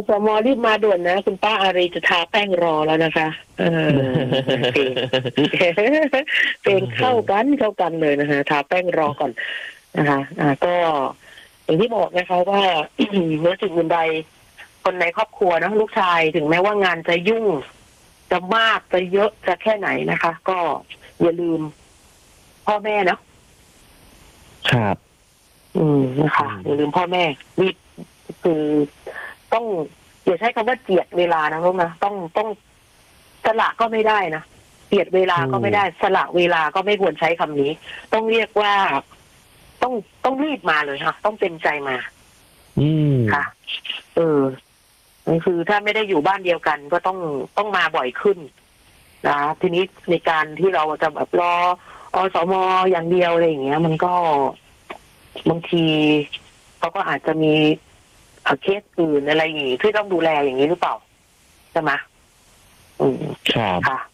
สมรีบมาด่วนนะคุณป้าอารีจะทาแป้งรอแล้วนะคะเพลงเข้ากันเลยนะคะทาแป้งรอก่อนนะคะก็อย่างที่บอกนะคะว่าเมื่อสิ่งอื่นใดคนในครอบครัวนะลูกชายถึงแม้ว่างานจะยุ่งจะมากจะเยอะจะแค่ไหนนะคะก็อย่าลืมพ่อแม่เนาะครับนะคะอย่าลืมพ่อแม่นี่คือต้องอย่าใช้คำว่าเจียดเวลานะลูกนะต้องสละก็ไม่ได้นะเจียดเวลาก็ไม่ได้สละเวลาก็ไม่ควรใช้คำนี้ต้องเรียกว่าต้องรีบมาเลยค่ะต้องเต็มใจมาค่ะนี่คือถ้าไม่ได้อยู่บ้านเดียวกันก็ต้องมาบ่อยขึ้นนะทีนี้ในการที่เราจะแบบรออสมอย่างเดียวอะไรอย่างเงี้ยมันก็บางทีเขาก็อาจจะมีเคสอื่นอะไรอย่างงี้ที่ต้องดูแลอย่างนี้หรือเปล่าใช่ไหมครับค่ะ